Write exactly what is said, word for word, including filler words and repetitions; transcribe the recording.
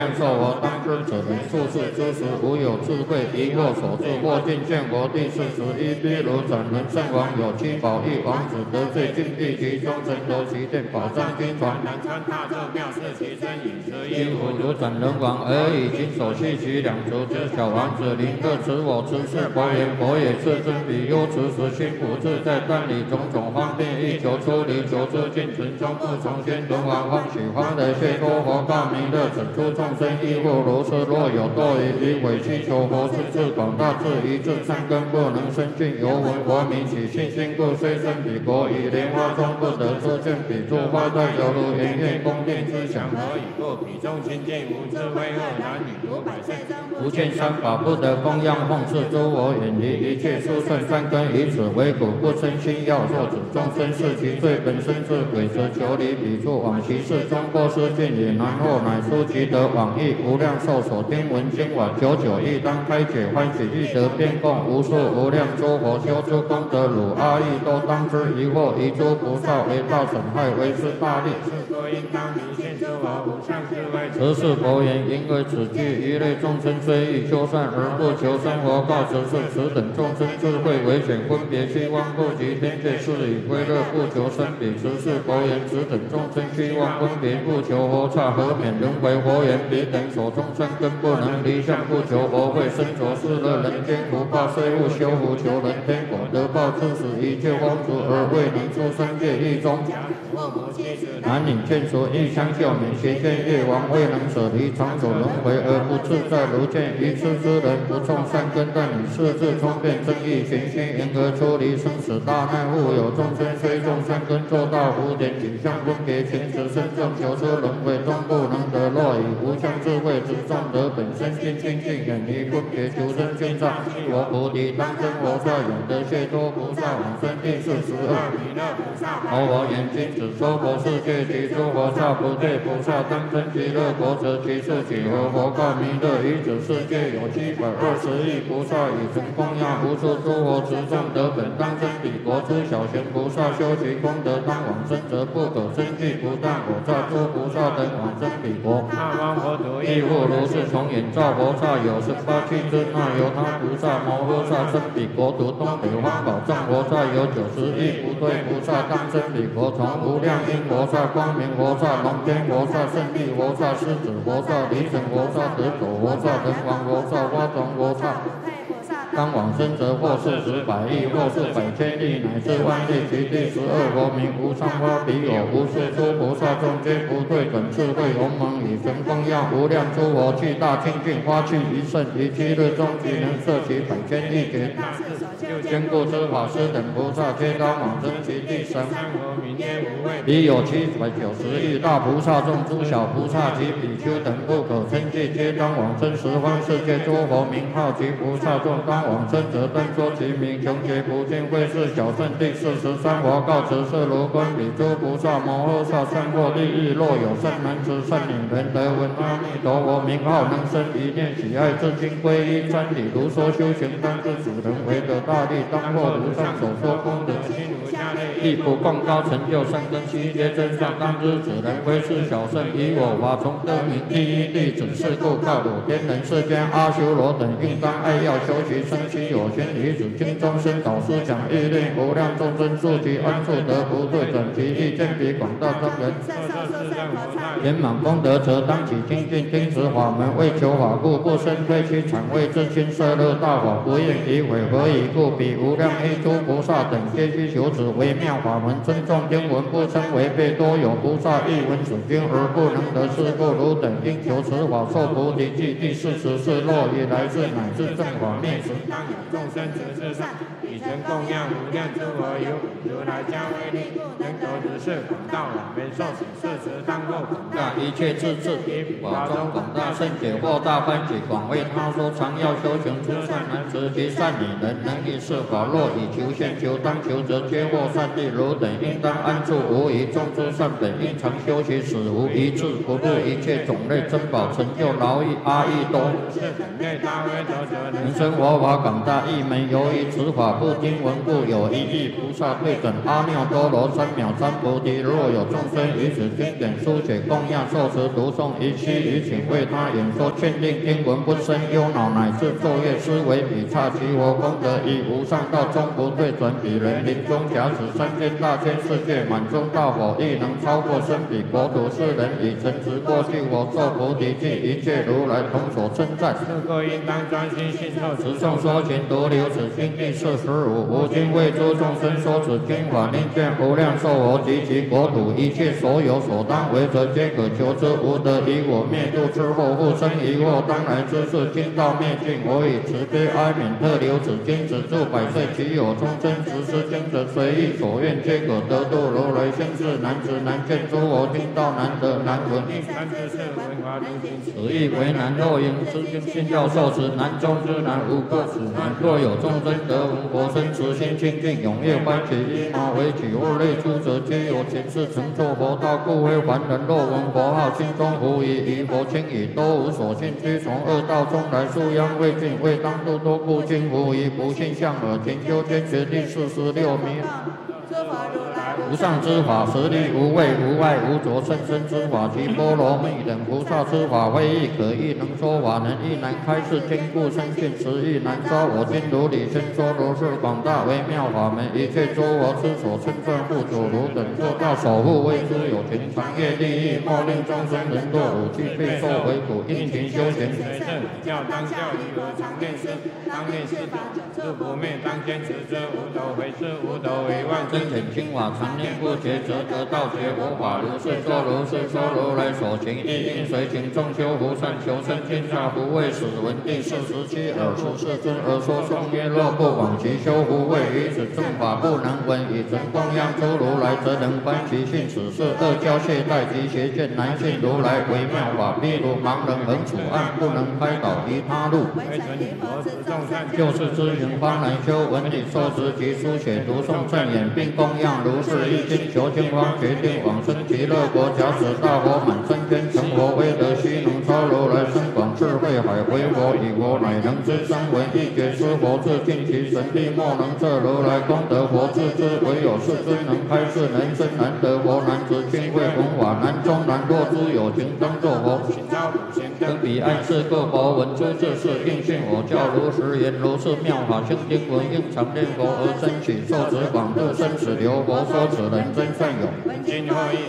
受我当知者人术士之时，无有智慧，疑惑所致。或尽见国第四十一，譬如斩人圣王有七宝一王子得罪禁地其中，神夺其殿，宝藏经传，南川大咒妙是其身饮食衣服如斩人王，而以金手系其两足之小王子，临各持我持是佛言，佛也自尊比忧持时心不自在，但以种种方便欲求出离，求之尽存中不从先轮王欢喜欢的谢多佛告弥勒，整出众生亦复如是。若有多疑于委屈求佛是智广大智一智善根不能生尽，犹闻佛名起信心故，虽生彼国以莲花中不得出见彼诸花在犹如圆月宫殿之想何以故？彼中清净无智慧恶男女如百姓不见三法不得供养奉事诸佛，远离一切殊胜善根，以此为苦不生心要。若指众生是其罪本身是鬼，则求离彼处往其事中过失见也难，或乃书其得往诣无量寿所听闻经晚九九亦当开解欢喜欲得变供无数无量诸佛修诸功德，汝阿逸都当知疑惑，遗诸菩萨为大损害，为是大利。是故应当明现诸佛无上智慧。此是佛言，因为此句一类众生虽欲修善而不求生活，告此是此等众生智慧为显分别虚妄不及天界，是以归乐不求生彼。此是佛言，此等众生虚妄分别不求佛刹，何免轮回？佛言，彼等所种善根不能离相，不求佛慧，身着世乐人间福报，虽勿修福求人天果得报，致使一切风俗而未能出生界狱中。男女眷属欲相救免，邪见业王未能舍离长久轮回而不自在，如见愚痴之人不种善根，但以世智聪辩正义行心，因而出离生死大难。物有众生虽种善根，做到无点景象分别前持身众求出轮回终不能得，若以无相智慧之众得本身心清净，远离分别求生见障，我菩提当真佛刹，永得解脱菩萨往生第四十二弥勒菩萨。佛我眼睛只说佛世界及诸佛刹不对菩萨当真极乐国，则其数几何？佛告弥勒，于此世界有七百二十亿菩萨，以曾供养无数诸佛持众得本当真彼国。诸小贤菩萨修其功德当往生，则不可生计，不但我刹诸菩萨等往生彼国。那方佛土亦复如是，从眼照佛刹有十八七尊，那由他菩萨摩诃萨生彼国土。东北方宝藏佛刹有九十亿不对菩萨当生彼国，从无量音佛刹、光明佛刹、龙天佛刹、胜利佛刹、狮子佛刹、离尘佛刹、得走佛刹、人王佛刹、花床佛刹。当往生者或是十百亿，或是百千亿，乃至万亿。其第十二佛名无上花彼有无数诸菩萨众，皆不退转智慧鸿蒙，以神供养无量诸佛，具大清净花趣一甚，于七日中即能摄其百千亿劫。坚固之法师等菩萨，皆当往生其第三佛名皆无畏。彼有七百九十亿大菩萨众，诸小菩萨及比丘等不可称计，皆当往生十方世界诸佛名号及菩萨众，当往生者当说其名，穷劫不尽会是小圣第四十三佛告辞是如观彼诸菩萨摩诃萨善获利益，若有善男子善女人得闻阿弥陀佛名号，能生一念喜爱至今皈依真理，如说修行当知主人为得大利，当获如上所说功德心如下类，亦不共高成就善根悉皆真相，当知此人非是小圣，以我法从得名第一弟子，是故告汝天人世间阿修罗等应当爱要修习生其有情于此经中生导师讲欲令无量众生住其安处得不对转其意见彼广大众人圆满功德，则当起精进听持法门，为求法故不生推其产为自心摄乐大法，不愿以毁何以故？彼无量一诸菩萨等皆须求此为妙法门，尊重经文不称违背，多有菩萨亦闻此经而不能得，是故汝等应求此法受菩提记。第四十是若以来世乃至正法灭时，当有众生持世上，以曾供养无量诸佛，有如来加威力，能得如是广大往圆寿喜事时，当获广大一切智智，以法中广大圣解惑大欢喜，广为他说常要修行诸善男子及善女人，能以是法，若以求现求当求，则皆获善利。汝等应当安住无疑，众诸善本应常修习，使无一智不入一切种类珍宝，成就劳役阿逸多。人生佛法广大义门，由于此法不经闻故，有一亿菩萨对准阿耨多罗三藐三菩提。若有众生于此经典书写供供养受持读诵一期一请为他演说劝令听闻不生忧恼，乃至昼夜思维比刹其我功德以无上道终不退转彼人临终假使三千大千世界满中大火亦能超过身彼国土世人以诚实过去我受菩提记一切如来同所称赞。是各应当专心信受持诵说勤独留此经第四十五。吾今为诸众生说此经法，令见无量寿佛及其国土一切所有所当为者，皆可求之。无得以我灭度之后复生疑惑，当来之事经道灭尽，我以慈悲哀悯特留此经，止住百岁其有众生执施经者随意所愿，皆可得度。如来先世难知难见诸佛经道难得难闻，三知是文华如经，此意为难。若因此经信要受持，难中之难，无过此难。若有众生得闻佛身，慈心清净，踊跃欢喜，依毛为起物类诸者，皆有前世成就佛道，故非凡人。若闻佛号，心中无疑，疑佛轻已，都无所信，须从恶道中来，素殃未尽，未当度多故今无疑，不信相耳。勤修坚决第四十六名。无上之法，实力无畏无碍无着，甚深之法，其波罗蜜等菩萨之法，非亦可亦能说法，能亦难开示，坚固深信，实亦难招。我今如理宣说，如是广大微妙法门，一切诸佛之所称赞护主如等做到守护，为诸有情长业利益，莫令众生人堕五趣备受为苦，应勤修行随正，要当教义和常念师，当念师是不灭，当坚持者无斗为是无斗为万真显清法，常念不绝，则得道觉佛法。如是说，如是说，如来所行，一应随行，众修福善，求生天下，不畏死。闻第四十七尔时世尊而说颂曰：若不往其修福慧，于此正法不能闻，以诚供养诸如来，则能观其性。此是恶教懈怠及邪见难信如来微妙法，譬如盲人横处暗，不能开导其他路。就是知行方能修，闻理受持及书写读诵正言，并供养如是一经，求经方决定往生极乐国。假使大佛满三千成佛，威德须能超如来深广智慧海，为佛以佛乃能知三闻一觉知佛智，尽其神力莫能测如来功德佛智之，唯有世尊能开示，能生难得佛，难知清慧弘法，难中难若诸有情当作佛，登彼岸世各佛闻诸智事，应信我教如实言，如是妙法清经文，应常念佛而生起，受持广度生死流佛，说此人真善勇。今后亦